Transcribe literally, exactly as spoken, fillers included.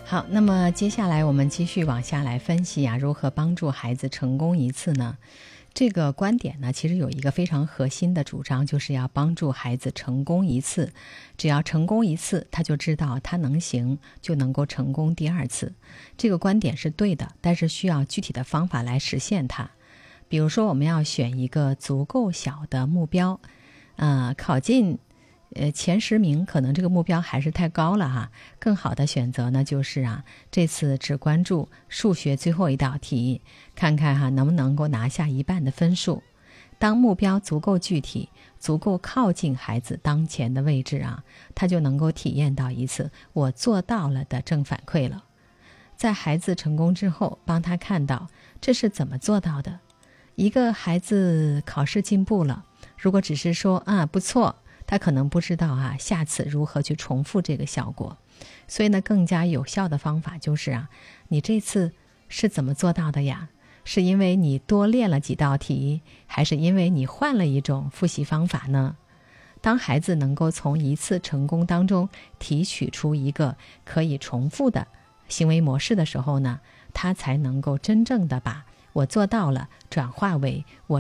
好，那么接下来我们继续往下来分析啊，如何帮助孩子成功一次呢？这个观点呢，其实有一个非常核心的主张，就是要帮助孩子成功一次。只要成功一次，他就知道他能行，就能够成功第二次。这个观点是对的，但是需要具体的方法来实现它。比如说，我们要选一个足够小的目标，呃，考进呃，前十名可能这个目标还是太高了哈，更好的选择呢就是啊，这次只关注数学最后一道题，看看哈能不能够拿下一半的分数。当目标足够具体，足够靠近孩子当前的位置啊，他就能够体验到一次我做到了的正反馈了。在孩子成功之后，帮他看到这是怎么做到的。一个孩子考试进步了，如果只是说啊不错，他可能不知道啊，下次如何去重复这个效果。所以呢，更加有效的方法就是啊，你这次是怎么做到的呀？是因为你多练了几道题，还是因为你换了一种复习方法呢？当孩子能够从一次成功当中提取出一个可以重复的行为模式的时候呢，他才能够真正的把我做到了转化为我